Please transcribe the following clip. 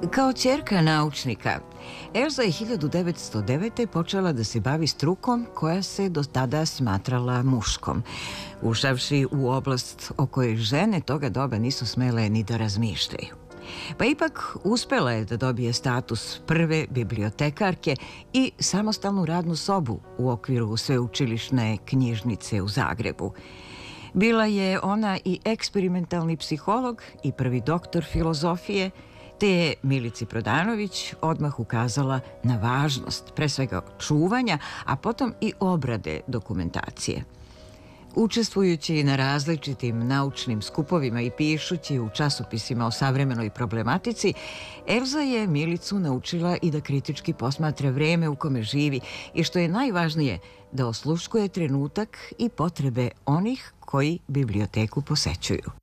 Kao ćerka naučnika, Elza je 1909. počela da se bavi strukom koja se do tada smatrala muškom, ušavši u oblast o kojoj žene toga doba nisu smele ni da razmišljaju. Pa ipak uspela je da dobije status prve bibliotekarke i samostalnu radnu sobu u okviru sveučilišne knjižnice u Zagrebu. Bila je ona i eksperimentalni psiholog i prvi doktor filozofije, te je Milici Prodanović odmah ukazala na važnost, pre svega čuvanja, a potom i obrade dokumentacije. Učestvujući na različitim naučnim skupovima i pišući u časopisima o savremenoj problematici, Elza je Milicu naučila i da kritički posmatra vreme u kome živi i, što je najvažnije, da osluškuje trenutak i potrebe onih koji biblioteku posećuju.